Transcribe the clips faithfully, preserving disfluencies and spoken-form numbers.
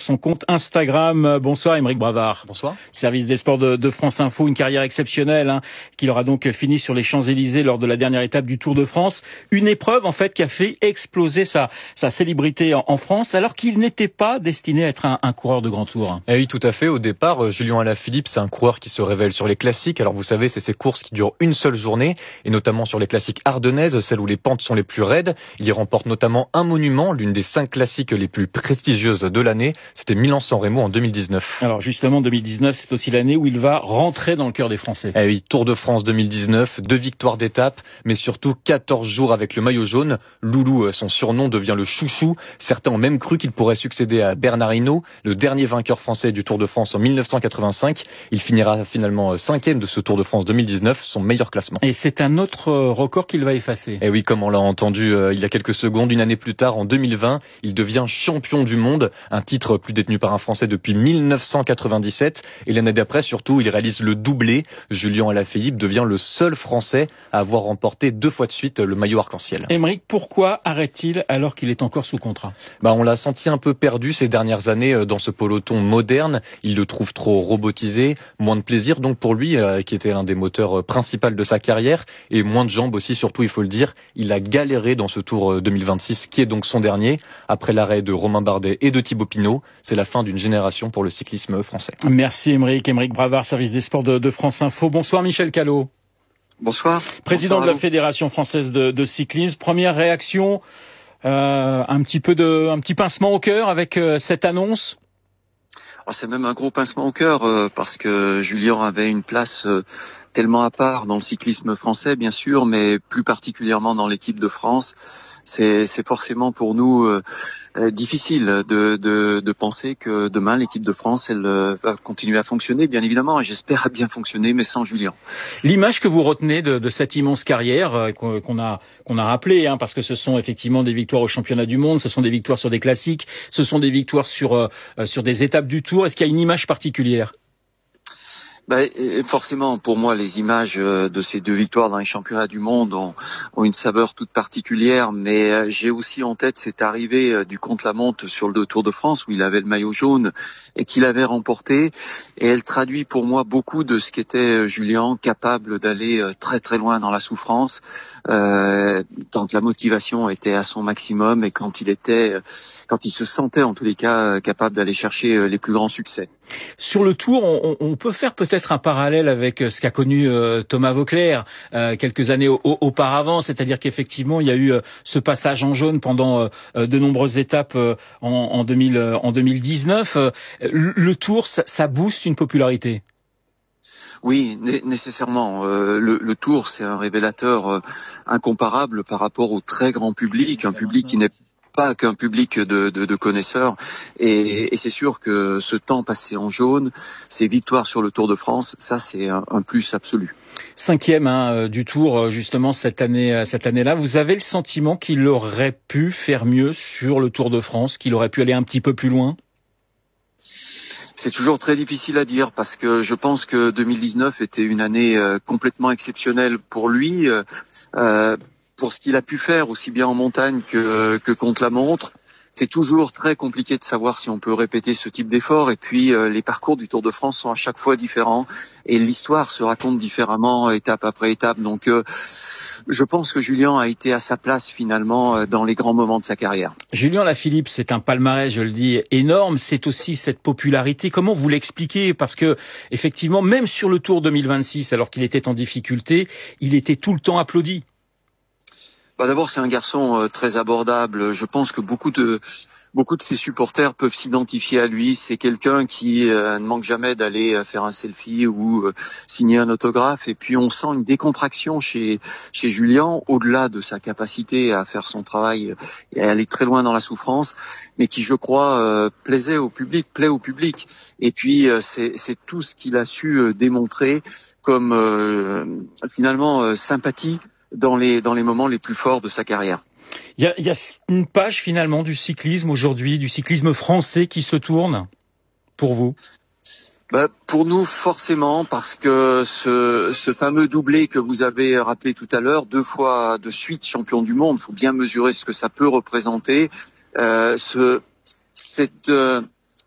son compte Instagram. Bonsoir Aymeric Bravard. Bonsoir. Service des sports de, de France Info, une carrière exceptionnelle hein, qu'il aura donc fini sur les Champs-Élysées lors de la dernière étape du Tour de France. Une épreuve en fait qui a fait exploser sa, sa célébrité en, en France alors qu'il n'était pas destiné à être un, un coureur de grand tour. Eh oui, tout à fait. Au départ, Julien Alaphilippe, c'est un coureur qui se révèle sur les classiques. Alors vous savez, c'est ces courses qui durent une seule journée et notamment sur les classiques ardennaises, celles où les pentes sont les plus raides. Il y remporte notamment un monument, l'une des cinq classiques les plus prestigieuses de l'année. C'était Milan-San Remo en deux mille dix-neuf. Alors justement, deux mille dix-neuf, c'est aussi l'année où il va rentrer dans le cœur des Français. Eh oui, Tour de France deux mille dix-neuf, deux victoires d'étape, mais surtout quatorze jours avec le maillot jaune. Loulou, son surnom, devient le chouchou. Certains ont même cru qu'il pourrait succéder à Bernard Hinault, le dernier vainqueur français du Tour de France en mille neuf cent quatre-vingt-cinq. Il finira finalement cinquième de ce Tour de France deux mille dix-neuf, son meilleur classement. Et c'est un autre record qu'il va effacer. Eh oui, comme on l'a entendu euh, il y a quelques secondes, une année plus tard, en deux mille vingt, il devient champion du monde, un titre plus détenu par un Français depuis mille neuf cent quatre-vingt-dix-sept. Et l'année d'après, surtout, il réalise le doublé. Julien Alaphilippe devient le seul Français à avoir remporté deux fois de suite le maillot arc-en-ciel. Aymeric, pourquoi arrête-t-il alors qu'il est encore sous contrat ? Bah, on l'a senti un peu perdu ces dernières années dans ce peloton moderne. Il le trouve trop robotisé, moins de plaisir donc pour lui, euh, qui était l'un des moteurs principaux de sa carrière, et moins de jambes aussi, surtout il faut le dire. Il a galéré dans ce Tour deux mille vingt-six, qui est donc son dernier. Après l'arrêt de Romain Bardet et de Thibaut Pinot, c'est la fin d'une génération pour le cyclisme français. Merci Aymeric. Aymeric Bravard, service des sports de, de France Info. Bonsoir Michel Callot. Bonsoir. Président Bonsoir de la Fédération française de, de cyclisme. Première réaction, euh, un petit peu de, un petit pincement au cœur avec euh, cette annonce. Oh, c'est même un gros pincement au cœur euh, parce que Julien avait une place euh, tellement à part dans le cyclisme français, bien sûr, mais plus particulièrement dans l'équipe de France. C'est, c'est forcément pour nous euh, difficile de, de, de penser que demain l'équipe de France elle euh, va continuer à fonctionner, bien évidemment, et j'espère à bien fonctionner, mais sans Julien. L'image que vous retenez de, de cette immense carrière euh, qu'on a qu'on a rappelé, hein, parce que ce sont effectivement des victoires au championnat du monde, ce sont des victoires sur des classiques, ce sont des victoires sur euh, sur des étapes du Tour. Est-ce qu'il y a une image particulière ? Ben, forcément, pour moi, les images de ces deux victoires dans les championnats du monde ont, ont une saveur toute particulière, mais j'ai aussi en tête cette arrivée du contre-la-montre sur le Tour de France où il avait le maillot jaune et qu'il avait remporté, et elle traduit pour moi beaucoup de ce qu'était Julien, capable d'aller très très loin dans la souffrance, euh, quand la motivation était à son maximum et quand il était, quand il se sentait en tous les cas capable d'aller chercher les plus grands succès. Sur le Tour, on, on peut faire peut-être un parallèle avec ce qu'a connu euh, Thomas Voeckler euh, quelques années au, au, auparavant, c'est-à-dire qu'effectivement il y a eu euh, ce passage en jaune pendant euh, de nombreuses étapes euh, en, en, deux mille, euh, en deux mille dix-neuf. Euh, le, le Tour, ça, ça booste une popularité. Oui, né- nécessairement. Euh, le, le Tour, c'est un révélateur euh, incomparable par rapport au très grand public, un public qui n'est pas qu'un public de, de, de connaisseurs, et, et c'est sûr que ce temps passé en jaune, ces victoires sur le Tour de France, ça c'est un, un plus absolu. Cinquième hein, du Tour justement cette année, cette année-là. Vous avez le sentiment qu'il aurait pu faire mieux sur le Tour de France, qu'il aurait pu aller un petit peu plus loin ? C'est toujours très difficile à dire parce que je pense que deux mille dix-neuf était une année euh, complètement exceptionnelle pour lui. Euh, pour ce qu'il a pu faire aussi bien en montagne que, que contre la montre. C'est toujours très compliqué de savoir si on peut répéter ce type d'effort, et puis euh, les parcours du Tour de France sont à chaque fois différents et l'histoire se raconte différemment étape après étape. Donc euh, je pense que Julien a été à sa place finalement euh, dans les grands moments de sa carrière. Julien Alaphilippe, c'est un palmarès, je le dis, énorme, c'est aussi cette popularité. Comment vous l'expliquez ? Parce que effectivement, même sur le Tour deux mille vingt-six, alors qu'il était en difficulté, il était tout le temps applaudi. Bah d'abord, c'est un garçon euh, très abordable. Je pense que beaucoup de beaucoup de ses supporters peuvent s'identifier à lui. C'est quelqu'un qui euh, ne manque jamais d'aller faire un selfie ou euh, signer un autographe. Et puis, on sent une décontraction chez chez Julien, au-delà de sa capacité à faire son travail et à aller très loin dans la souffrance, mais qui, je crois, euh, plaisait au public, plaît au public. Et puis, euh, c'est c'est tout ce qu'il a su euh, démontrer comme euh, finalement euh, sympathie dans les dans les moments les plus forts de sa carrière. Il y a, il y a une page finalement du cyclisme aujourd'hui, du cyclisme français qui se tourne pour vous. Bah, pour nous, forcément, parce que ce, ce fameux doublé que vous avez rappelé tout à l'heure, deux fois de suite champion du monde, il faut bien mesurer ce que ça peut représenter. Euh, ce, cette, euh,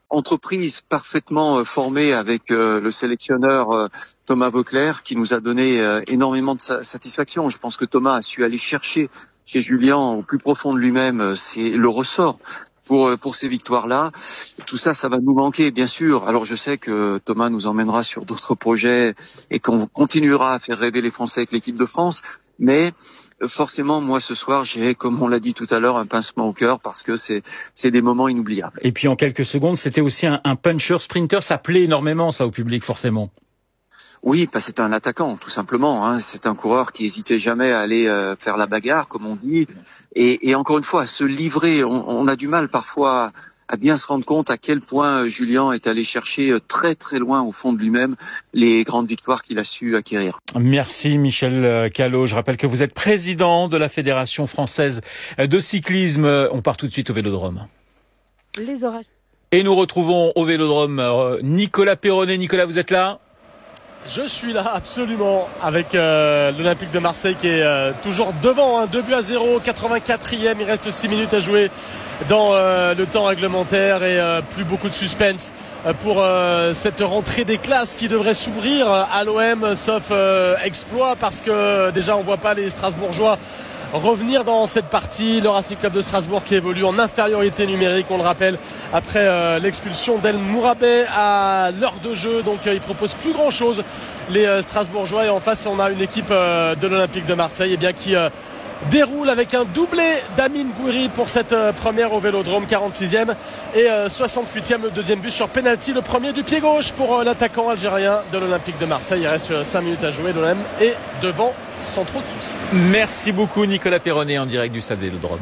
entreprise parfaitement formée avec euh, le sélectionneur euh, Thomas Voeckler, qui nous a donné euh, énormément de sa- satisfaction. Je pense que Thomas a su aller chercher chez Julien au plus profond de lui-même, euh, c'est le ressort pour pour ces victoires-là. Tout ça, ça va nous manquer, bien sûr. Alors je sais que Thomas nous emmènera sur d'autres projets et qu'on continuera à faire rêver les Français avec l'équipe de France, mais forcément, moi, ce soir, j'ai, comme on l'a dit tout à l'heure, un pincement au cœur parce que c'est, c'est des moments inoubliables. Et puis en quelques secondes, c'était aussi un, un puncher sprinter. Ça plaît énormément, ça, au public, forcément. Oui, parce que c'est un attaquant, tout simplement. Hein. C'est un coureur qui hésitait jamais à aller euh, faire la bagarre, comme on dit. Et, et encore une fois, à se livrer. On, on a du mal parfois à bien se rendre compte à quel point Julien est allé chercher très très loin au fond de lui-même les grandes victoires qu'il a su acquérir. Merci Michel Callot. Je rappelle que vous êtes président de la Fédération française de cyclisme. On part tout de suite au Vélodrome. Les orages. Et nous retrouvons au Vélodrome Nicolas Perronnet. Nicolas, vous êtes là ? Je suis là absolument avec euh, l'Olympique de Marseille qui est euh, toujours devant, hein, deux buts à zéro, quatre-vingt-quatrième, il reste six minutes à jouer dans euh, le temps réglementaire et euh, plus beaucoup de suspense euh, pour euh, cette rentrée des classes qui devrait s'ouvrir à l'O M, sauf euh, exploit parce que déjà on voit pas les Strasbourgeois revenir dans cette partie. Le Racing Club de Strasbourg qui évolue en infériorité numérique, on le rappelle, après euh, l'expulsion d'El Mourabet à l'heure de jeu. Donc euh, ils proposent plus grand chose, les euh, Strasbourgeois. Et en face, on a une équipe euh, de l'Olympique de Marseille, eh bien, qui euh, déroule avec un doublé d'Amine Gouiri pour cette euh, première au Vélodrome, quarante-sixième et euh, soixante-huitième, le deuxième but sur penalty, le premier du pied gauche pour euh, l'attaquant algérien de l'Olympique de Marseille. Il reste euh, cinq minutes à jouer, l'O M est devant sans trop de soucis. Merci beaucoup Nicolas Perronnet en direct du stade Vélodrome.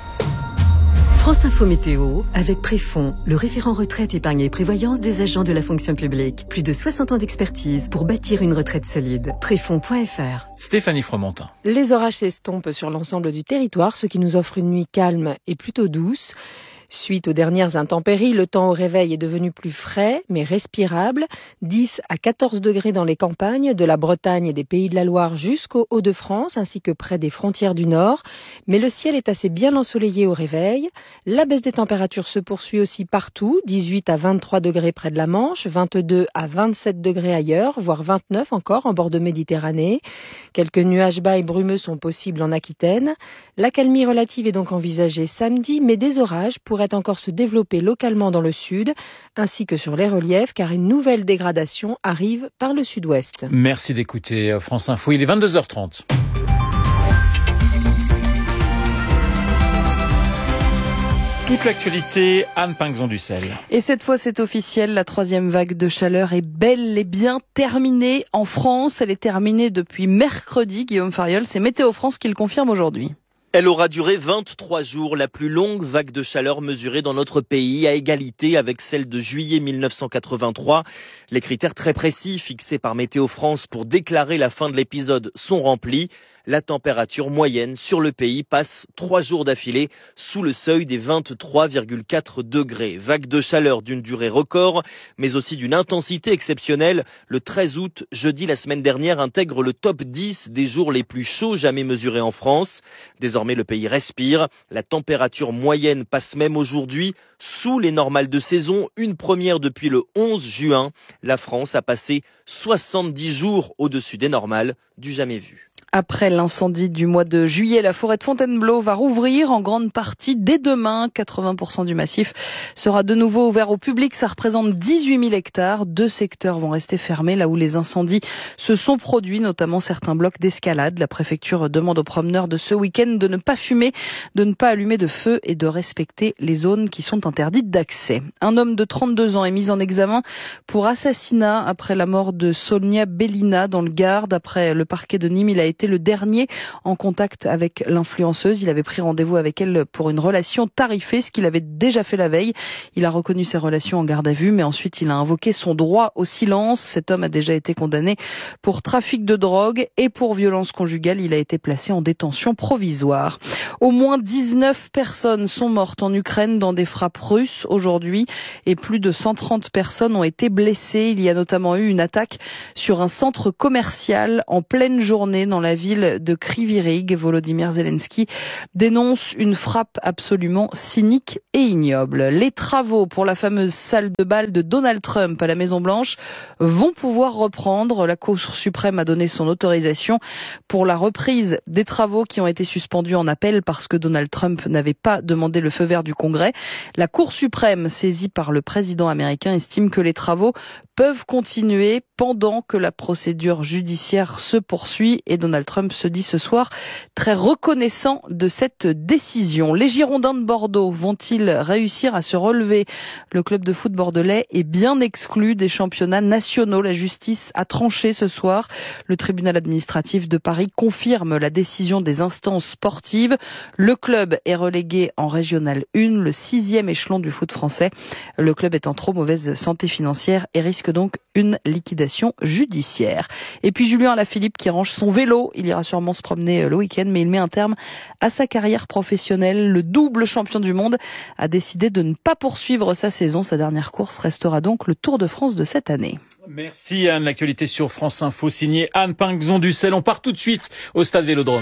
France Info Météo avec Préfond, le référent retraite, épargne et prévoyance des agents de la fonction publique. Plus de soixante ans d'expertise pour bâtir une retraite solide. Préfond point F R. Stéphanie Fromentin. Les orages s'estompent sur l'ensemble du territoire, ce qui nous offre une nuit calme et plutôt douce. Suite aux dernières intempéries, le temps au réveil est devenu plus frais, mais respirable. dix à quatorze degrés dans les campagnes, de la Bretagne et des Pays de la Loire jusqu'aux Hauts-de-France, ainsi que près des frontières du Nord. Mais le ciel est assez bien ensoleillé au réveil. La baisse des températures se poursuit aussi partout. dix-huit à vingt-trois degrés près de la Manche, vingt-deux à vingt-sept degrés ailleurs, voire vingt-neuf encore en bord de Méditerranée. Quelques nuages bas et brumeux sont possibles en Aquitaine. L'accalmie relative est donc envisagée samedi, mais des orages pourraient encore se développer localement dans le sud, ainsi que sur les reliefs, car une nouvelle dégradation arrive par le sud-ouest. Merci d'écouter France Info, il est vingt-deux heures trente. Toute l'actualité, Anne Pinxon-Dussel. Et cette fois, c'est officiel, la troisième vague de chaleur est bel et bien terminée en France. Elle est terminée depuis mercredi, Guillaume Fariol. C'est Météo France qui le confirme aujourd'hui. Elle aura duré vingt-trois jours, la plus longue vague de chaleur mesurée dans notre pays, à égalité avec celle de juillet mille neuf cent quatre-vingt-trois. Les critères très précis fixés par Météo France pour déclarer la fin de l'épisode sont remplis. La température moyenne sur le pays passe trois jours d'affilée sous le seuil des vingt-trois virgule quatre degrés. Vague de chaleur d'une durée record, mais aussi d'une intensité exceptionnelle. Le treize août, jeudi la semaine dernière, intègre le top dix des jours les plus chauds jamais mesurés en France. Désormais, le pays respire. La température moyenne passe même aujourd'hui sous les normales de saison, une première depuis le onze juin. La France a passé soixante-dix jours au-dessus des normales, du jamais vu. Après l'incendie du mois de juillet, la forêt de Fontainebleau va rouvrir en grande partie dès demain. quatre-vingts pour cent du massif sera de nouveau ouvert au public. Ça représente dix-huit mille hectares. Deux secteurs vont rester fermés là où les incendies se sont produits, notamment certains blocs d'escalade. La préfecture demande aux promeneurs de ce week-end de ne pas fumer, de ne pas allumer de feu et de respecter les zones qui sont interdites d'accès. Un homme de trente-deux ans est mis en examen pour assassinat après la mort de Sonia Bellina dans le Gard. D'après le parquet de Nîmes, il a été le dernier en contact avec l'influenceuse. Il avait pris rendez-vous avec elle pour une relation tarifée, ce qu'il avait déjà fait la veille. Il a reconnu ses relations en garde à vue, mais ensuite il a invoqué son droit au silence. Cet homme a déjà été condamné pour trafic de drogue et pour violence conjugale. Il a été placé en détention provisoire. Au moins dix-neuf personnes sont mortes en Ukraine dans des frappes russes aujourd'hui et plus de cent trente personnes ont été blessées. Il y a notamment eu une attaque sur un centre commercial en pleine journée dans la la ville de Kryvyi Rih. Volodymyr Zelensky dénonce une frappe absolument cynique et ignoble. Les travaux pour la fameuse salle de bal de Donald Trump à la Maison-Blanche vont pouvoir reprendre. La Cour suprême a donné son autorisation pour la reprise des travaux qui ont été suspendus en appel parce que Donald Trump n'avait pas demandé le feu vert du Congrès. La Cour suprême, saisie par le président américain, estime que les travaux peuvent continuer pendant que la procédure judiciaire se poursuit et Donald Trump se dit ce soir très reconnaissant de cette décision. Les Girondins de Bordeaux vont-ils réussir à se relever? Le club de foot bordelais est bien exclu des championnats nationaux. La justice a tranché ce soir. Le tribunal administratif de Paris confirme la décision des instances sportives. Le club est relégué en régional un, le sixième échelon du foot français. Le club est en trop mauvaise santé financière et risque donc une liquidation judiciaire. Et puis Julien Alaphilippe qui range son vélo. Il ira sûrement se promener le week-end, mais il met un terme à sa carrière professionnelle. Le double champion du monde a décidé de ne pas poursuivre sa saison. Sa dernière course restera donc le Tour de France de cette année. Merci Anne. L'actualité sur France Info signée Anne Pinxon-Dussel. On part tout de suite au stade Vélodrome.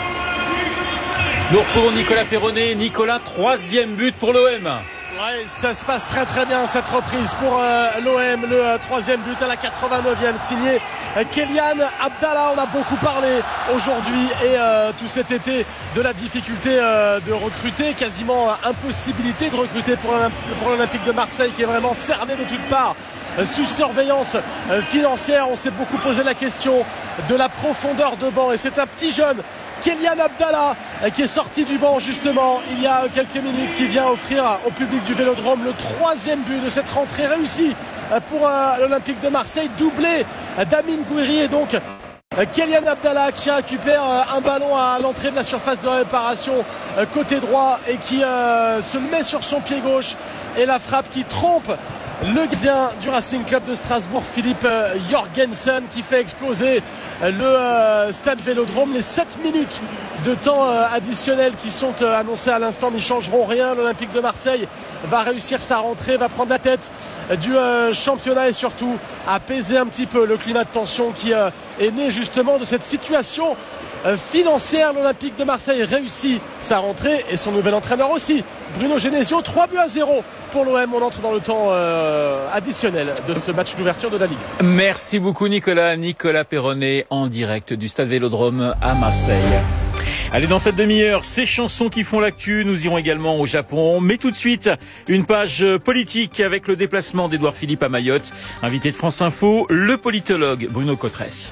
Nous retrouvons Nicolas Perronnet. Nicolas, troisième but pour l'O M. Ouais, ça se passe très très bien cette reprise pour euh, l'O M, le euh, troisième but à la quatre-vingt-neuvième signé euh, Kélian Abdallah. On a beaucoup parlé aujourd'hui et euh, tout cet été de la difficulté euh, de recruter, quasiment euh, impossibilité de recruter pour, pour l'Olympique de Marseille qui est vraiment cerné de toutes parts euh, sous surveillance euh, financière. On s'est beaucoup posé la question de la profondeur de banc et c'est un petit jeune Kélian Abdallah qui est sorti du banc justement il y a quelques minutes, qui vient offrir au public du Vélodrome le troisième but de cette rentrée réussie pour l'Olympique de Marseille, doublé d'Amine Gouiri. Et donc Kélian Abdallah qui récupère un ballon à l'entrée de la surface de réparation côté droit et qui se met sur son pied gauche, et la frappe qui trompe le gardien du Racing Club de Strasbourg, Philippe Jorgensen, qui fait exploser le stade Vélodrome. Les sept minutes de temps additionnel qui sont annoncés à l'instant n'y changeront rien. L'Olympique de Marseille va réussir sa rentrée, va prendre la tête du championnat et surtout apaiser un petit peu le climat de tension qui est né justement de cette situation financière. L'Olympique de Marseille réussit sa rentrée et son nouvel entraîneur aussi, Bruno Genesio. Trois buts à zéro pour l'O M. On entre dans le temps euh, additionnel de ce match d'ouverture de la Ligue. Merci beaucoup Nicolas. Nicolas Perronnet en direct du stade Vélodrome à Marseille. Allez, dans cette demi-heure, ces chansons qui font l'actu, nous irons également au Japon. Mais tout de suite, une page politique avec le déplacement d'Édouard Philippe à Mayotte. Invité de France Info, le politologue Bruno Cotresse.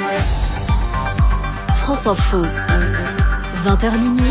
France Info, vingt heures minuit,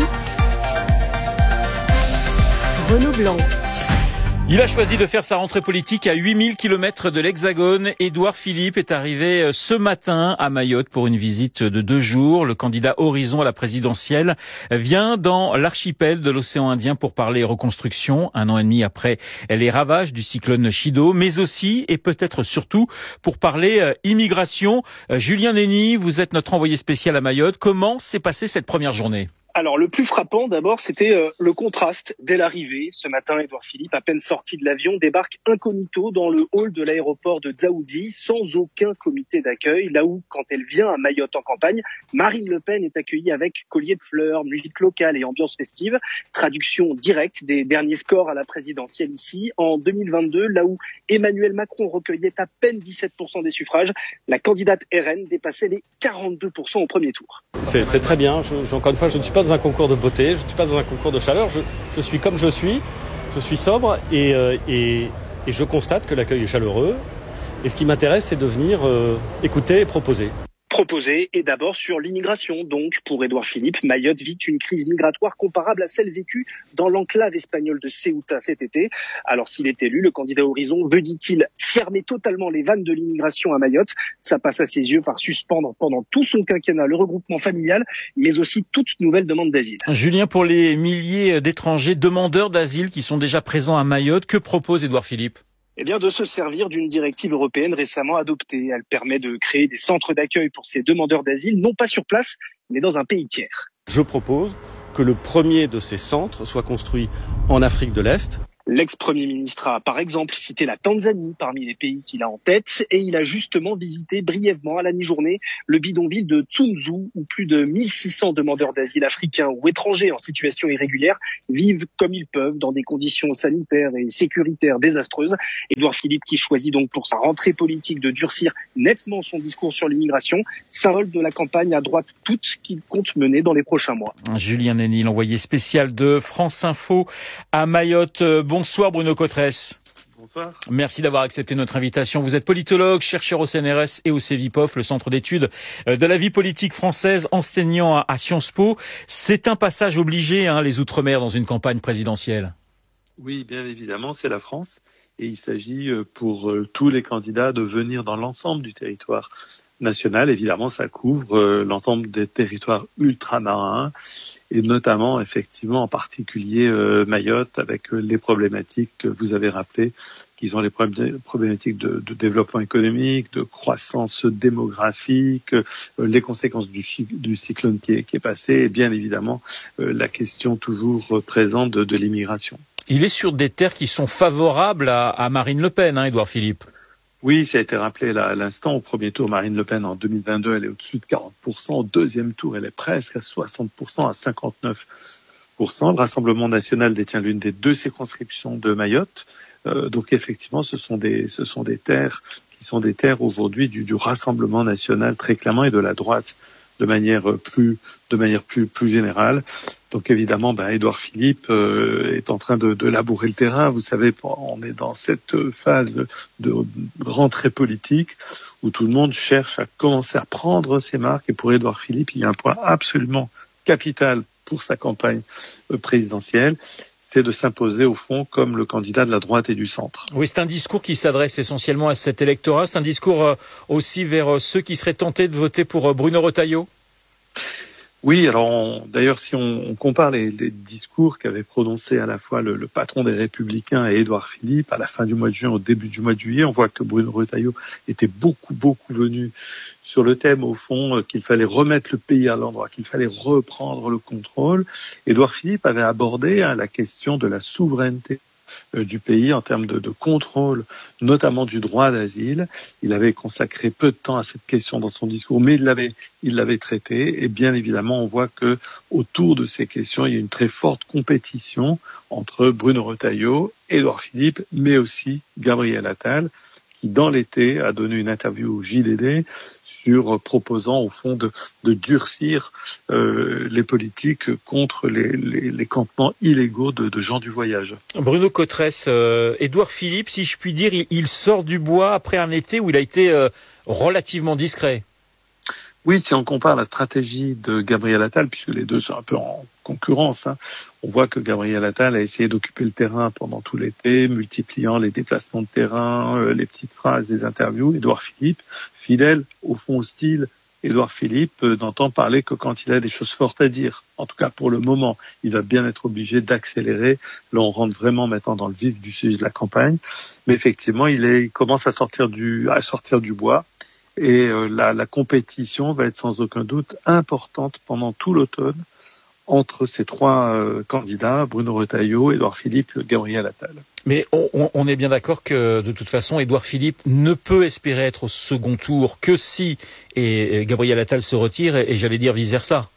Renaud Blanc. Il a choisi de faire sa rentrée politique à huit mille kilomètres de l'Hexagone. Édouard Philippe est arrivé ce matin à Mayotte pour une visite de deux jours. Le candidat Horizon à la présidentielle vient dans l'archipel de l'océan Indien pour parler reconstruction, un an et demi après les ravages du cyclone Chido, mais aussi et peut-être surtout pour parler immigration. Julien Nény, vous êtes notre envoyé spécial à Mayotte. Comment s'est passée cette première journée ? Alors, le plus frappant, d'abord, c'était euh, le contraste dès l'arrivée. Ce matin, Édouard Philippe, à peine sorti de l'avion, débarque incognito dans le hall de l'aéroport de Dzaoudzi, sans aucun comité d'accueil, là où, quand elle vient à Mayotte en campagne, Marine Le Pen est accueillie avec collier de fleurs, musique locale et ambiance festive. Traduction directe des derniers scores à la présidentielle ici. En deux mille vingt-deux, là où Emmanuel Macron recueillait à peine dix-sept pour cent des suffrages, la candidate R N dépassait les quarante-deux pour cent au premier tour. C'est, c'est très bien. Je, je, encore une fois, je ne suis pas dans un concours de beauté, je ne suis pas dans un concours de chaleur, je, je suis comme je suis, je suis sobre et, euh, et, et je constate que l'accueil est chaleureux. Et ce qui m'intéresse, c'est de venir euh, écouter et proposer. Proposé, et d'abord sur l'immigration. Donc, pour Édouard Philippe, Mayotte vit une crise migratoire comparable à celle vécue dans l'enclave espagnole de Ceuta cet été. Alors, s'il est élu, le candidat Horizon veut, dit-il, fermer totalement les vannes de l'immigration à Mayotte. Ça passe à ses yeux par suspendre pendant tout son quinquennat le regroupement familial, mais aussi toute nouvelle demande d'asile. Julien, pour les milliers d'étrangers demandeurs d'asile qui sont déjà présents à Mayotte, que propose Édouard Philippe ? Eh bien, de se servir d'une directive européenne récemment adoptée. Elle permet de créer des centres d'accueil pour ces demandeurs d'asile, non pas sur place, mais dans un pays tiers. Je propose que le premier de ces centres soit construit en Afrique de l'Est. L'ex-premier ministre a par exemple cité la Tanzanie parmi les pays qu'il a en tête et il a justement visité brièvement à la mi-journée le bidonville de Tsunzu où plus de mille six cents demandeurs d'asile africains ou étrangers en situation irrégulière vivent comme ils peuvent dans des conditions sanitaires et sécuritaires désastreuses. Édouard Philippe qui choisit donc pour sa rentrée politique de durcir nettement son discours sur l'immigration, symbole de la campagne à droite toute qu'il compte mener dans les prochains mois. Julien Nény, l'envoyé spécial de France Info à Mayotte. Bonsoir Bruno Cotresse. Bonsoir. Merci d'avoir accepté notre invitation. Vous êtes politologue, chercheur au C N R S et au CEVIPOF, le centre d'études de la vie politique française, enseignant à Sciences Po. C'est un passage obligé, hein, les Outre-mer, dans une campagne présidentielle. Oui, bien évidemment, c'est la France. Et il s'agit pour tous les candidats de venir dans l'ensemble du territoire national. Évidemment, ça couvre l'ensemble des territoires ultramarins et notamment, effectivement, en particulier euh, Mayotte, avec euh, les problématiques que vous avez rappelées, qui sont les problématiques de, de développement économique, de croissance démographique, euh, les conséquences du, du cyclone qui est, qui est passé, et bien évidemment, euh, la question toujours présente de, de l'immigration. Il est sur des terres qui sont favorables à, à Marine Le Pen, hein, Édouard Philippe. Oui, ça a été rappelé là à l'instant. Au premier tour, Marine Le Pen en deux mille vingt-deux, elle est au-dessus de quarante pour cent. Au deuxième tour, elle est presque à soixante pour cent, à cinquante-neuf pour cent. Le Rassemblement national détient l'une des deux circonscriptions de Mayotte. Euh, donc effectivement, ce sont des, ce sont des terres qui sont des terres aujourd'hui du, du Rassemblement national très clairement et de la droite de manière plus, de manière plus, plus générale. Donc évidemment, ben, Édouard Philippe euh, est en train de, de labourer le terrain. Vous savez, on est dans cette phase de, de rentrée politique où tout le monde cherche à commencer à prendre ses marques. Et pour Édouard Philippe, il y a un point absolument capital pour sa campagne présidentielle, c'est de s'imposer au fond comme le candidat de la droite et du centre. Oui, c'est un discours qui s'adresse essentiellement à cet électorat. C'est un discours euh, aussi vers euh, ceux qui seraient tentés de voter pour euh, Bruno Retailleau. Oui, alors on, d'ailleurs, si on, on compare les, les discours qu'avait prononcés à la fois le, le patron des Républicains et Édouard Philippe à la fin du mois de juin, au début du mois de juillet, on voit que Bruno Retailleau était beaucoup, beaucoup venu sur le thème, au fond, qu'il fallait remettre le pays à l'endroit, qu'il fallait reprendre le contrôle. Édouard Philippe avait abordé hein, la question de la souveraineté euh, du pays en termes de, de contrôle, notamment du droit d'asile. Il avait consacré peu de temps à cette question dans son discours, mais il l'avait, il l'avait traité. Et bien évidemment, on voit que autour de ces questions, il y a une très forte compétition entre Bruno Retailleau, Édouard Philippe, mais aussi Gabriel Attal, qui dans l'été a donné une interview au J D D sur proposant au fond de, de durcir euh, les politiques contre les, les, les campements illégaux de, de gens du voyage. Bruno Cotresse, euh, Édouard Philippe, si je puis dire, il, il sort du bois après un été où il a été euh, relativement discret. Oui, si on compare la stratégie de Gabriel Attal, puisque les deux sont un peu en concurrence, hein, on voit que Gabriel Attal a essayé d'occuper le terrain pendant tout l'été, multipliant les déplacements de terrain, euh, les petites phrases, les interviews. Édouard Philippe, fidèle au fond au style Édouard Philippe, euh, n'entend parler que quand il a des choses fortes à dire. En tout cas, pour le moment, il va bien être obligé d'accélérer. Là, on rentre vraiment maintenant dans le vif du sujet de la campagne. Mais effectivement, il, est, il commence à sortir du, à sortir du bois. Et euh, la, la compétition va être sans aucun doute importante pendant tout l'automne entre ces trois euh, candidats, Bruno Retailleau, Édouard Philippe, Gabriel Attal. Mais on, on est bien d'accord que de toute façon, Édouard Philippe ne peut espérer être au second tour que si et Gabriel Attal se retire et, et j'allais dire vice-versa.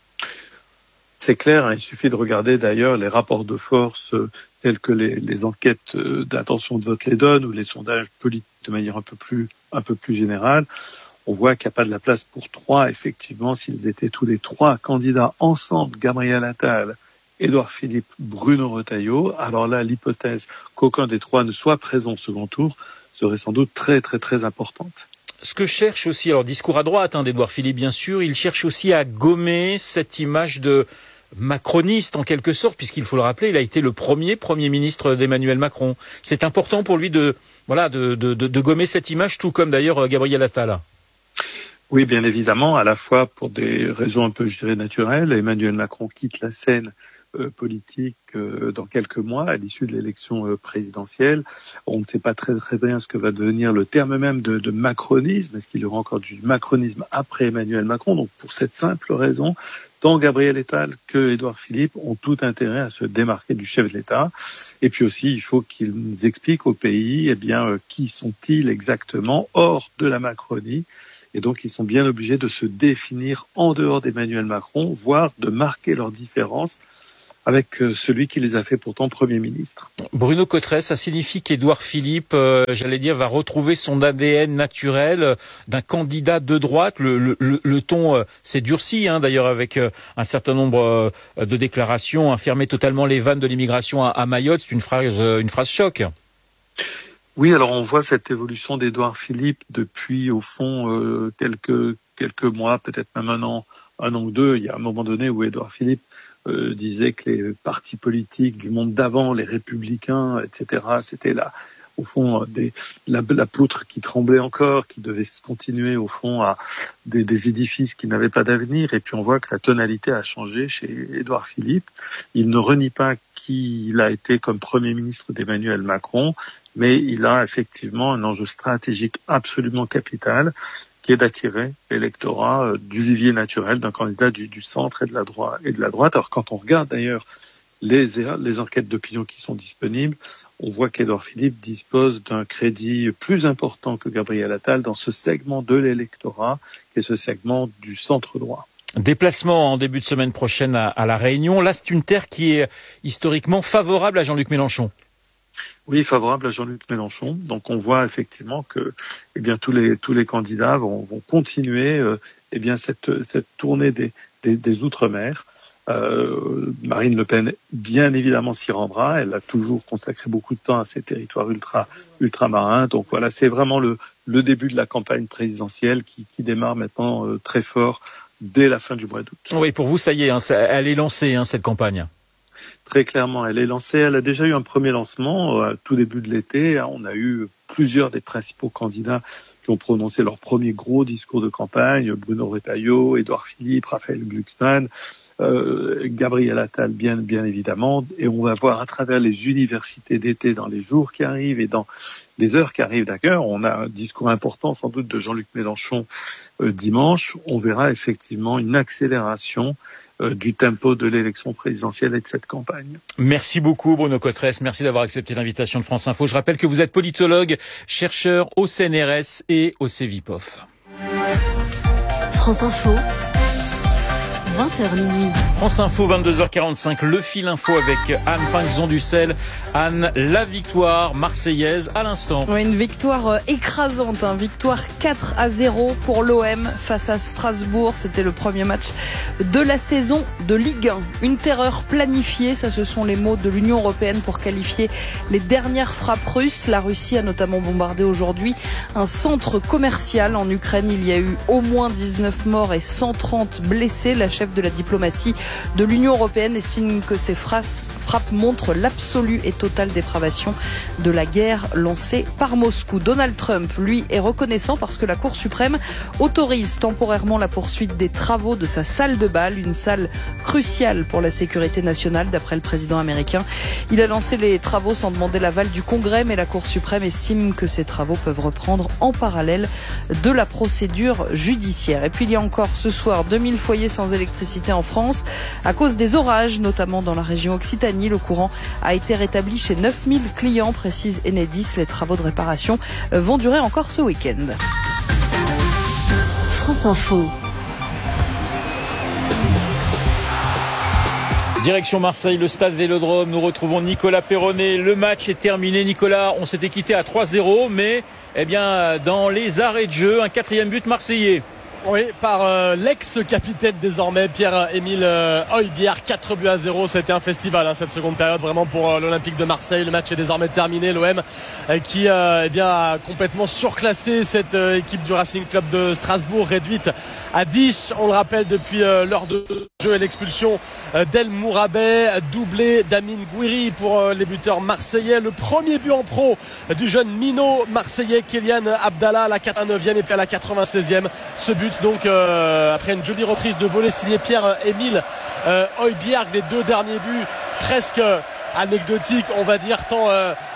C'est clair, hein, il suffit de regarder d'ailleurs les rapports de force euh, tels que les, les enquêtes euh, d'intention de vote les donnent ou les sondages politiques de manière un peu plus, un peu plus générale. On voit qu'il n'y a pas de la place pour trois. Effectivement, s'ils étaient tous les trois candidats ensemble, Gabriel Attal, Édouard Philippe, Bruno Retailleau, alors là, l'hypothèse qu'aucun des trois ne soit présent au second tour serait sans doute très, très, très importante. Ce que cherche aussi, alors discours à droite hein, d'Édouard Philippe, bien sûr, il cherche aussi à gommer cette image de macroniste en quelque sorte, puisqu'il faut le rappeler, il a été le premier Premier ministre d'Emmanuel Macron. C'est important pour lui de, voilà, de, de, de, de gommer cette image, tout comme d'ailleurs Gabriel Attal. Oui, bien évidemment, à la fois pour des raisons un peu, je dirais, naturelles. Emmanuel Macron quitte la scène euh, politique euh, dans quelques mois, à l'issue de l'élection euh, présidentielle. On ne sait pas très très bien ce que va devenir le terme même de, de macronisme. Est-ce qu'il y aura encore du macronisme après Emmanuel Macron? Donc, pour cette simple raison, tant Gabriel Attal que Édouard Philippe ont tout intérêt à se démarquer du chef de l'État. Et puis aussi, il faut qu'ils nous expliquent au pays, eh bien, euh, qui sont-ils exactement hors de la Macronie. Et donc, ils sont bien obligés de se définir en dehors d'Emmanuel Macron, voire de marquer leurs différences avec celui qui les a fait pourtant Premier ministre. Bruno Cotresse, ça signifie qu'Édouard Philippe, euh, j'allais dire, va retrouver son A D N naturel euh, d'un candidat de droite. Le, le, le, le ton euh, s'est durci, hein, d'ailleurs, avec euh, un certain nombre euh, de déclarations. Hein, fermer totalement les vannes de l'immigration à, à Mayotte, c'est une phrase, euh, une phrase choc. Oui, alors on voit cette évolution d'Édouard Philippe depuis, au fond, euh, quelques, quelques mois, peut-être même un an, un an ou deux. Il y a un moment donné où Édouard Philippe Euh, disait que les partis politiques du monde d'avant, les républicains, et cetera, c'était là, au fond, des, la, la poutre qui tremblait encore, qui devait se continuer, au fond, à des, des édifices qui n'avaient pas d'avenir. Et puis on voit que la tonalité a changé chez Édouard Philippe. Il ne renie pas qu'il a été comme Premier ministre d'Emmanuel Macron, mais il a effectivement un enjeu stratégique absolument capital, qui est d'attirer l'électorat du vivier naturel d'un candidat du, du centre et de la droite. Et de la droite. Alors quand on regarde d'ailleurs les, les enquêtes d'opinion qui sont disponibles, on voit qu'Édouard Philippe dispose d'un crédit plus important que Gabriel Attal dans ce segment de l'électorat, qui est ce segment du centre droit. Déplacement en début de semaine prochaine à, à La Réunion. Là, c'est une terre qui est historiquement favorable à Jean-Luc Mélenchon. Oui, favorable à Jean-Luc Mélenchon. Donc on voit effectivement que eh bien tous les tous les candidats vont, vont continuer euh, eh bien cette cette tournée des des, des outre-mer. Euh, Marine Le Pen bien évidemment s'y rendra. Elle a toujours consacré beaucoup de temps à ces territoires ultra ultramarins. Donc voilà, c'est vraiment le le début de la campagne présidentielle qui qui démarre maintenant euh, très fort dès la fin du mois d'août. Oui, pour vous ça y est, hein, ça, elle est lancée hein, cette campagne. Très clairement, elle est lancée. Elle a déjà eu un premier lancement à tout début de l'été. On a eu plusieurs des principaux candidats qui ont prononcé leur premier gros discours de campagne. Bruno Retailleau, Édouard Philippe, Raphaël Glucksmann, euh, Gabriel Attal, bien, bien évidemment. Et on va voir à travers les universités d'été dans les jours qui arrivent et dans les heures qui arrivent d'ailleurs. On a un discours important sans doute de Jean-Luc Mélenchon euh, dimanche. On verra effectivement une accélération du tempo de l'élection présidentielle et de cette campagne. Merci beaucoup Bruno Cotresse, merci d'avoir accepté l'invitation de France Info. Je rappelle que vous êtes politologue, chercheur au C N R S et au Cevipof. France Info, vingt heures minuit. France Info, vingt-deux heures quarante-cinq, le fil info avec Anne Pinxon-Dussel. Anne, la victoire marseillaise à l'instant. Oui, une victoire écrasante, hein. Victoire quatre à zéro pour l'O M face à Strasbourg. C'était le premier match de la saison de Ligue un. Une terreur planifiée, ça ce sont les mots de l'Union européenne pour qualifier les dernières frappes russes. La Russie a notamment bombardé aujourd'hui un centre commercial en Ukraine. Il y a eu au moins dix-neuf morts et cent trente blessés. La chef de la diplomatie de l'Union européenne estime que ces frappes montrent l'absolue et totale dépravation de la guerre lancée par Moscou. Donald Trump, lui, est reconnaissant parce que la Cour suprême autorise temporairement la poursuite des travaux de sa salle de bal, une salle cruciale pour la sécurité nationale, d'après le président américain. Il a lancé les travaux sans demander l'aval du Congrès, mais la Cour suprême estime que ces travaux peuvent reprendre en parallèle de la procédure judiciaire. Et puis il y a encore ce soir deux mille foyers sans électricité en France à cause des orages, notamment dans la région Occitanie. Le courant a été rétabli chez neuf mille clients, précise Enedis. Les travaux de réparation vont durer encore ce week-end. France Info. Direction Marseille, le stade Vélodrome. Nous retrouvons Nicolas Perronnet. Le match est terminé. Nicolas, on s'était quitté à trois zéro, mais eh bien, dans les arrêts de jeu, un quatrième but marseillais. Oui, par euh, l'ex-capitaine désormais, Pierre-Émile euh, Højbjerg, quatre buts à zéro. C'était un festival, hein, cette seconde période, vraiment pour euh, l'Olympique de Marseille. Le match est désormais terminé. L'O M euh, qui euh, eh bien, a complètement surclassé cette euh, équipe du Racing Club de Strasbourg, réduite à dix. On le rappelle, depuis euh, l'heure de jeu et l'expulsion euh, d'El Mourabet, doublé d'Amine Gouiri pour euh, les buteurs marseillais. Le premier but en pro euh, du jeune minot marseillais Kylian Abdallah à la quatre-vingt-neuvième et puis à la quatre-vingt-seizième. Ce but donc euh, après une jolie reprise de volée signé Pierre-Émile euh, Højbjerg. Les deux derniers buts presque anecdotiques, on va dire, tant euh,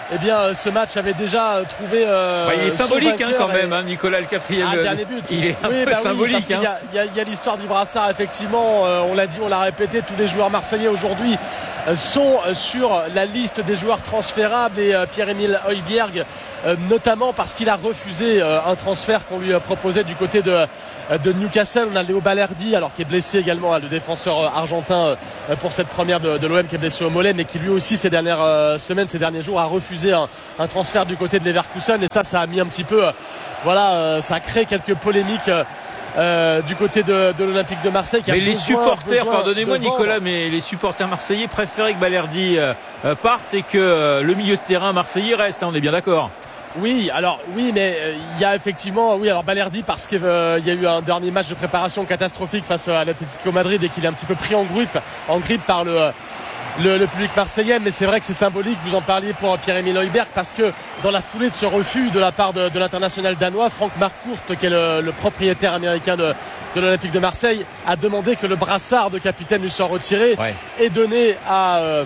eh bien, ce match avait déjà trouvé. Euh, bah, il est symbolique hein, quand même, hein, Nicolas, le quatrième. Ah, le dernier but. Il est un oui, peu bah symbolique. Oui, hein. Il y a, y a, y a l'histoire du brassard, effectivement. Euh, on l'a dit, on l'a répété. Tous les joueurs marseillais aujourd'hui euh, sont sur la liste des joueurs transférables et euh, Pierre-Emile Højbjerg, euh, notamment parce qu'il a refusé euh, un transfert qu'on lui proposait du côté de, de Newcastle. On a Léo Balerdi, alors qui est blessé également, hein, le défenseur argentin euh, pour cette première de, de l'O M qui est blessé au mollet, mais qui lui aussi ces dernières euh, semaines, ces derniers jours a refusé un, un transfert du côté de Leverkusen. Et ça, ça a mis un petit peu, euh, voilà, euh, ça a créé quelques polémiques. Euh, Euh, du côté de, de l'Olympique de Marseille qui a mais les besoin, supporters, besoin pardonnez-moi Nicolas, mais les supporters marseillais préféraient que Balerdi euh, parte et que euh, le milieu de terrain marseillais reste, hein, on est bien d'accord. Oui, alors oui, mais il euh, y a effectivement, oui, alors Balerdi parce qu'il euh, y a eu un dernier match de préparation catastrophique face à l'Atlético Madrid et qu'il est un petit peu pris en grippe, en grippe par le euh, Le, le public marseillais, mais c'est vrai que c'est symbolique, vous en parliez pour Pierre-Emile Højbjerg, parce que dans la foulée de ce refus de la part de, de l'international danois, Frank Marcourt, qui est le, le propriétaire américain de, de l'Olympique de Marseille, a demandé que le brassard de capitaine lui soit retiré ouais. et donné à, euh,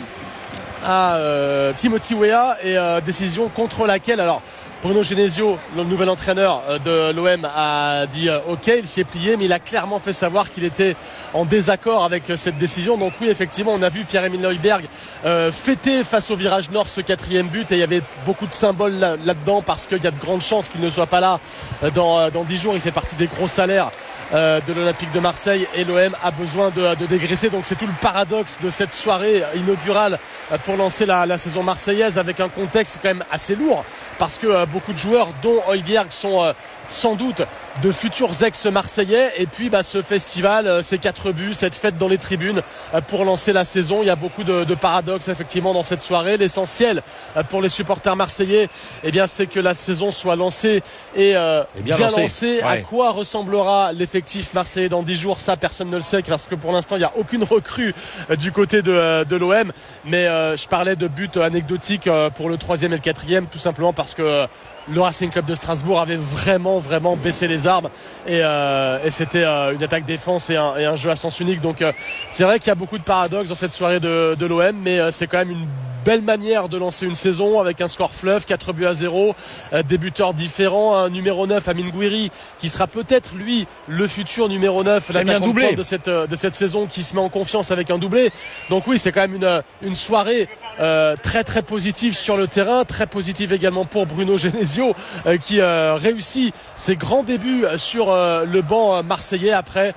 à euh, Timothy Weah, et euh, décision contre laquelle, alors Bruno Genesio, le nouvel entraîneur de l'O M, a dit euh, OK, il s'y est plié, mais il a clairement fait savoir qu'il était en désaccord avec cette décision. Donc oui, effectivement, on a vu Pierre-Emile Højbjerg euh, fêter face au virage nord ce quatrième but, et il y avait beaucoup de symboles là, là-dedans, parce qu'il y a de grandes chances qu'il ne soit pas là dans dans dix jours. Il fait partie des gros salaires euh, de l'Olympique de Marseille, et l'O M a besoin de, de dégraisser. Donc c'est tout le paradoxe de cette soirée inaugurale pour lancer la, la saison marseillaise, avec un contexte quand même assez lourd, parce que euh, beaucoup de joueurs, dont Højbjerg, sont euh, sans doute de futurs ex-marseillais. Et puis bah, ce festival, euh, ces quatre buts, cette fête dans les tribunes euh, pour lancer la saison. Il y a beaucoup de, de paradoxes effectivement dans cette soirée. L'essentiel euh, pour les supporters marseillais, eh bien, c'est que la saison soit lancée et, euh, et bien, bien lancée. lancée. Ouais. À quoi ressemblera l'effectif marseillais dans dix jours? Ça, personne ne le sait, parce que pour l'instant, il n'y a aucune recrue euh, du côté de, euh, de l'O M. Mais euh, je parlais de buts anecdotiques euh, pour le troisième et le quatrième, tout simplement parce que euh, le Racing Club de Strasbourg avait vraiment vraiment baissé les armes, et, euh, et c'était euh, une attaque défense et un, et un jeu à sens unique. Donc euh, c'est vrai qu'il y a beaucoup de paradoxes dans cette soirée de, de l'O M, mais euh, c'est quand même une belle manière de lancer une saison avec un score fleuve, quatre buts à zéro, euh, des buteurs différents, un numéro neuf, Amine Gouiri, qui sera peut-être lui le futur numéro neuf, l'attaquant de cette de cette saison, qui se met en confiance avec un doublé. Donc oui, c'est quand même une une soirée euh, très très positive sur le terrain, très positive également pour Bruno Genesio, euh, qui euh, réussit ses grands débuts sur euh, le banc marseillais. Après,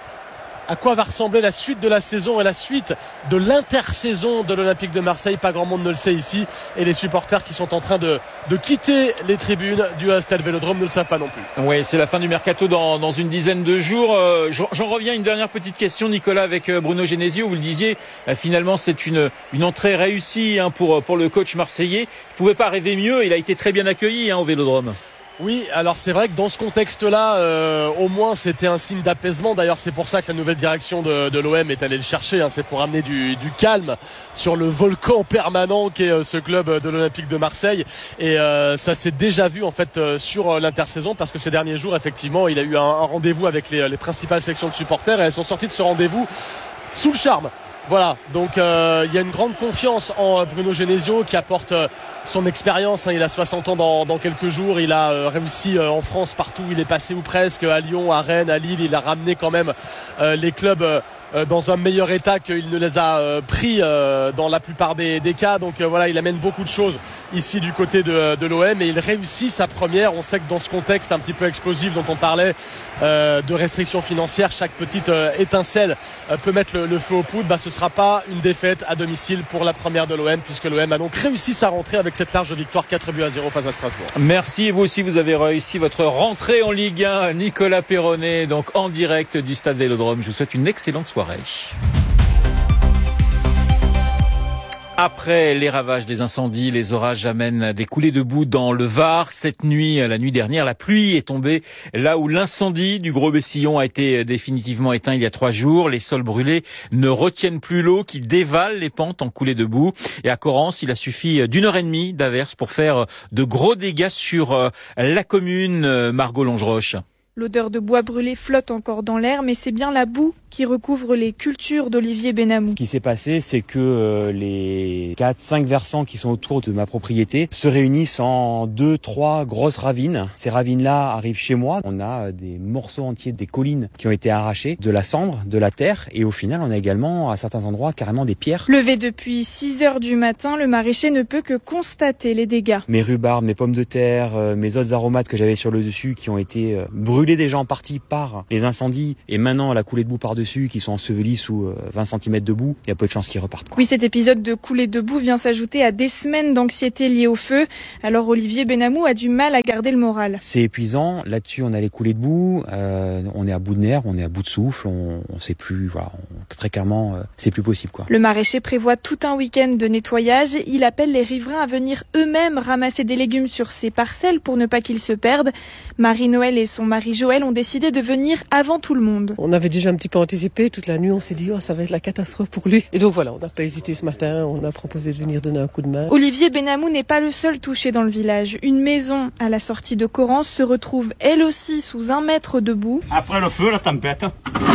à quoi va ressembler la suite de la saison et la suite de l'intersaison de l'Olympique de Marseille, pas grand monde ne le sait ici, et les supporters qui sont en train de, de quitter les tribunes du Stade Vélodrome ne le savent pas non plus. Oui, c'est la fin du mercato dans, dans une dizaine de jours. Euh, j'en, j'en reviens à une dernière petite question, Nicolas, avec Bruno Genesio. Vous le disiez, euh, finalement c'est une, une entrée réussie hein, pour, pour le coach marseillais. Il ne pouvait pas rêver mieux, il a été très bien accueilli hein, au Vélodrome. Oui, alors c'est vrai que dans ce contexte-là, euh, au moins c'était un signe d'apaisement. D'ailleurs, c'est pour ça que la nouvelle direction de, de l'O M est allée le chercher. Hein. C'est pour amener du, du calme sur le volcan permanent qu'est euh, ce club de l'Olympique de Marseille. Et euh, ça s'est déjà vu en fait euh, sur euh, l'intersaison, parce que ces derniers jours, effectivement, il a eu un, un rendez-vous avec les, les principales sections de supporters, et elles sont sorties de ce rendez-vous sous le charme. Voilà, donc euh, il y a une grande confiance en Bruno Genesio, qui apporte euh, son expérience. Hein, il a soixante ans dans, dans quelques jours. Il a euh, réussi euh, en France partout où il est passé, ou presque, à Lyon, à Rennes, à Lille. Il a ramené quand même euh, les clubs euh, dans un meilleur état qu'il ne les a euh, pris euh, dans la plupart des, des cas. Donc euh, voilà, il amène beaucoup de choses ici du côté de, de l'O M, et il réussit sa première. On sait que dans ce contexte un petit peu explosif dont on parlait, euh, de restrictions financières, chaque petite euh, étincelle euh, peut mettre le, le feu aux poudres. Bah, ce sera pas une défaite à domicile pour la première de l'O M, puisque l'O M a donc réussi sa rentrée avec cette large victoire, quatre buts à zéro face à Strasbourg. Merci, et vous aussi vous avez réussi votre rentrée en Ligue un. Nicolas Perronnet, donc en direct du Stade Vélodrome. Je vous souhaite une excellente soirée. Après les ravages des incendies, les orages amènent des coulées de boue dans le Var. Cette nuit, la nuit dernière, la pluie est tombée là où l'incendie du Gros Bessillon a été définitivement éteint il y a trois jours. Les sols brûlés ne retiennent plus l'eau qui dévale les pentes en coulées de boue. Et à Corrence, il a suffi d'une heure et demie d'averse pour faire de gros dégâts sur la commune. Margot Longeroche. L'odeur de bois brûlé flotte encore dans l'air, mais c'est bien la boue qui recouvre les cultures d'Olivier Benamou. Ce qui s'est passé, c'est que euh, les quatre cinq versants qui sont autour de ma propriété se réunissent en deux trois grosses ravines. Ces ravines-là arrivent chez moi. On a des morceaux entiers des collines qui ont été arrachés, de la cendre, de la terre, et au final, on a également, à certains endroits, carrément des pierres. Levé depuis six heures du matin, le maraîcher ne peut que constater les dégâts. Mes rhubarbes, mes pommes de terre, euh, mes autres aromates que j'avais sur le dessus qui ont été euh, brûlés déjà en partie par les incendies et maintenant la coulée de boue par-dessus qui sont ensevelis sous vingt centimètres de boue, il y a peu de chances qu'ils repartent. Oui, cet épisode de coulée de boue vient s'ajouter à des semaines d'anxiété liée au feu. Alors Olivier Benamou a du mal à garder le moral. C'est épuisant, là-dessus on a les coulées de boue, euh, on est à bout de nerfs, on est à bout de souffle, on, on sait plus, voilà, on, très clairement euh, c'est plus possible quoi. Le maraîcher prévoit tout un week-end de nettoyage. Il appelle les riverains à venir eux-mêmes ramasser des légumes sur ses parcelles pour ne pas qu'ils se perdent. Marie-Noël et son mari Joël ont décidé de venir avant tout le monde. On avait déjà un petit peu anticipé, toute la nuit on s'est dit oh, ça va être la catastrophe pour lui. Et donc voilà, on n'a pas hésité ce matin, on a proposé de venir donner un coup de main. Olivier Benamou n'est pas le seul touché dans le village. Une maison à la sortie de Corrence se retrouve elle aussi sous un mètre de boue. Après le feu, la tempête.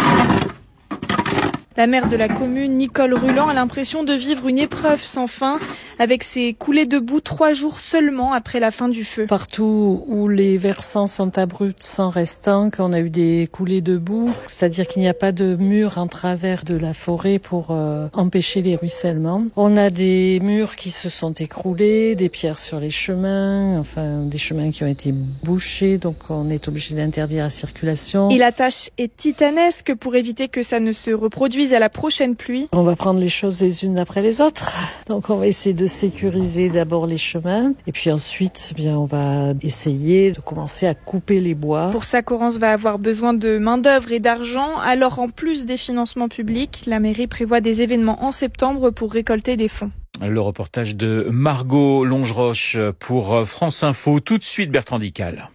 La maire de la commune, Nicole Ruland, a l'impression de vivre une épreuve sans fin, avec ces coulées de boue trois jours seulement après la fin du feu. Partout où les versants sont abrupts sans restant, quand on a eu des coulées de boue, c'est-à-dire qu'il n'y a pas de mur en travers de la forêt pour euh, empêcher les ruissellements. On a des murs qui se sont écroulés, des pierres sur les chemins, enfin des chemins qui ont été bouchés, donc on est obligé d'interdire la circulation. Et la tâche est titanesque pour éviter que ça ne se reproduise à la prochaine pluie. On va prendre les choses les unes après les autres. Donc on va essayer de sécuriser d'abord les chemins et puis ensuite eh bien on va essayer de commencer à couper les bois. Pour ça, Corrence va avoir besoin de main-d'œuvre et d'argent. Alors en plus des financements publics, la mairie prévoit des événements en septembre pour récolter des fonds. Le reportage de Margot Longeroche pour France Info. Tout de suite, Bertrand Dical.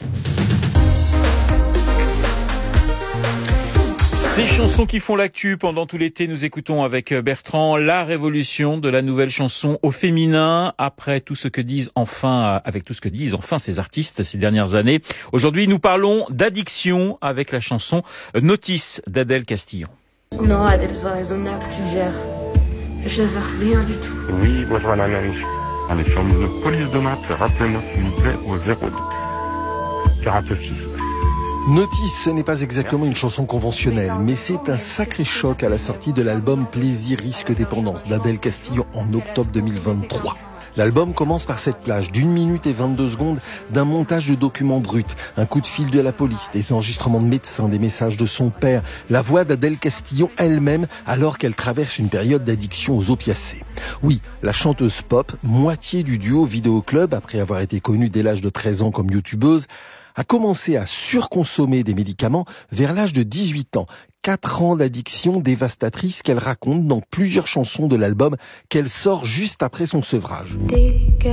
Ces chansons qui font l'actu pendant tout l'été, nous écoutons avec Bertrand la révolution de la nouvelle chanson au féminin après tout ce que disent enfin, avec tout ce que disent enfin ces artistes ces dernières années. Aujourd'hui, nous parlons d'addiction avec la chanson Notice d'Adèle Castillon. Non, Adèle, sois raisonnable, tu gères. Je gère rien du tout. Oui, bonjour la mairie. Allez, sur de police de maths, rappelez-moi s'il vous plaît au zéro deux quarante-six. Notice, ce n'est pas exactement une chanson conventionnelle, mais c'est un sacré choc à la sortie de l'album Plaisir, Risque, Dépendance d'Adèle Castillon en octobre deux mille vingt-trois. L'album commence par cette plage d'une minute et vingt-deux secondes d'un montage de documents bruts, un coup de fil de la police, des enregistrements de médecins, des messages de son père, la voix d'Adèle Castillon elle-même alors qu'elle traverse une période d'addiction aux opiacés. Oui, la chanteuse pop, moitié du duo Vidéo Club, après avoir été connue dès l'âge de treize ans comme youtubeuse, a commencé à surconsommer des médicaments vers l'âge de dix-huit ans. Quatre ans d'addiction dévastatrice qu'elle raconte dans plusieurs chansons de l'album qu'elle sort juste après son sevrage.